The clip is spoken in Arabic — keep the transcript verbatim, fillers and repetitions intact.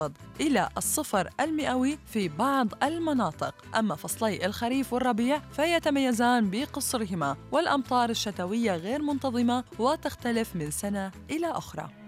إلى الصفر المئوي في بعض المناطق. أما فصلي الخريف والربيع فيتميزان بقصرهما، والأمطار الشتوية غير منتظمة وتختلف من سنة إلى أخرى.